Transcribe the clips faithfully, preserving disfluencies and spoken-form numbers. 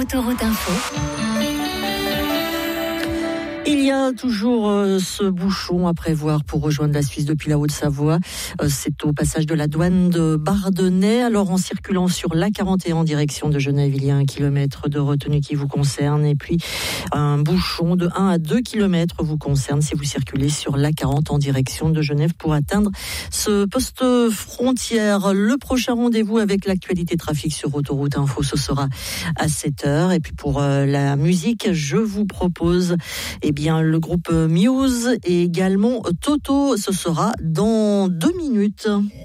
Autoroute Info. Il y a toujours euh, ce bouchon à prévoir pour rejoindre la Suisse depuis la Haute-Savoie. Euh, c'est au passage de la douane de Bardonnay. Alors en circulant sur l'A quarante et un en direction de Genève, il y a un kilomètre de retenue qui vous concerne. Et puis un bouchon de un à deux kilomètres vous concerne si vous circulez sur l'A quarante en direction de Genève pour atteindre ce poste frontière. Le prochain rendez-vous avec l'actualité trafic sur Autoroute Info, ce sera à sept heures. Et puis pour euh, la musique, je vous propose eh bien, le groupe Muse et également Toto. Ce sera dans deux minutes.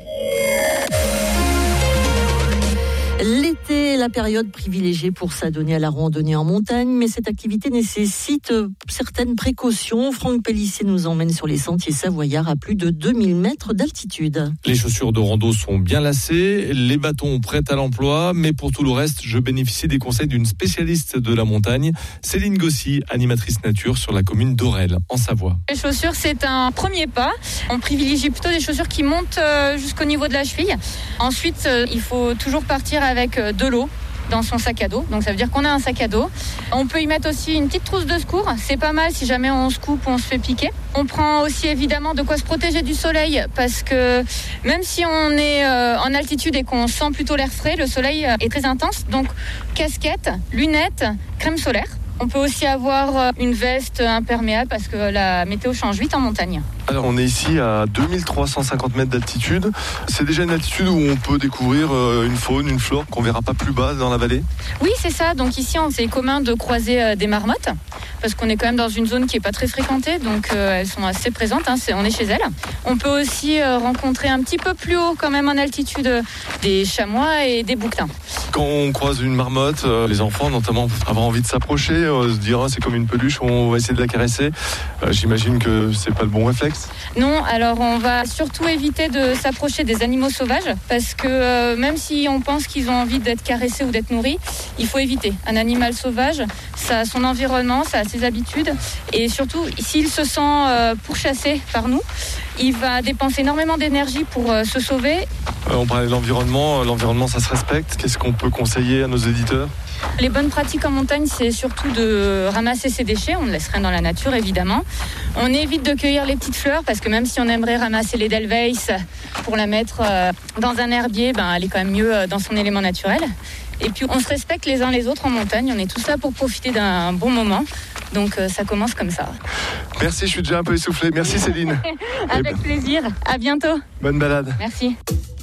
L'été est la période privilégiée pour s'adonner à la randonnée en montagne, mais cette activité nécessite certaines précautions. Franck Pellissier nous emmène sur les sentiers savoyards à plus de deux mille mètres d'altitude. Les chaussures de rando sont bien lacées, les bâtons prêts à l'emploi, mais pour tout le reste, je bénéficie des conseils d'une spécialiste de la montagne, Céline Gossy, animatrice nature sur la commune d'Orel, en Savoie. Les chaussures, c'est un premier pas. On privilégie plutôt des chaussures qui montent jusqu'au niveau de la cheville. Ensuite, il faut toujours partir avec de l'eau dans son sac à dos. Donc ça veut dire qu'on a un sac à dos. On peut y mettre aussi une petite trousse de secours. C'est pas mal si jamais on se coupe ou on se fait piquer. On prend aussi évidemment de quoi se protéger du soleil parce que même si on est en altitude et qu'on sent plutôt l'air frais, le soleil est très intense. Donc casquette, lunettes, crème solaire. On peut aussi avoir une veste imperméable parce que la météo change vite en montagne. Alors on est ici à deux mille trois cent cinquante mètres d'altitude. C'est déjà une altitude où on peut découvrir une faune, une flore qu'on verra pas plus bas dans la vallée. Oui, c'est ça. Donc ici, c'est commun de croiser des marmottes parce qu'on est quand même dans une zone qui est pas très fréquentée, donc euh, elles sont assez présentes. Hein, c'est, on est chez elles. On peut aussi euh, rencontrer un petit peu plus haut, quand même en altitude, des chamois et des bouquetins. Quand on croise une marmotte, euh, les enfants notamment avoir envie de s'approcher, euh, se dire ah, c'est comme une peluche, on va essayer de la caresser. Euh, j'imagine que c'est pas le bon réflexe. Non, alors on va surtout éviter de s'approcher des animaux sauvages parce que euh, même si on pense qu'ils ont envie d'être caressés ou d'être nourris, il faut éviter. Un animal sauvage, ça a son environnement, ça a ses habitudes et surtout s'il se sent euh, pourchassé par nous, il va dépenser énormément d'énergie pour euh, se sauver. Euh, on parlait de l'environnement, l'environnement ça se respecte. Qu'est-ce qu'on peut conseiller à nos éditeurs ? Les bonnes pratiques en montagne, c'est surtout de ramasser ses déchets. On ne laisse rien dans la nature, évidemment. On évite de cueillir les petites fleurs parce que même si on aimerait ramasser l'Edelweiss pour la mettre dans un herbier, ben, elle est quand même mieux dans son élément naturel. Et puis, on se respecte les uns les autres en montagne. On est tous là pour profiter d'un bon moment. Donc, ça commence comme ça. Merci, je suis déjà un peu essoufflé. Merci Céline. Avec plaisir. À bientôt. Bonne balade. Merci.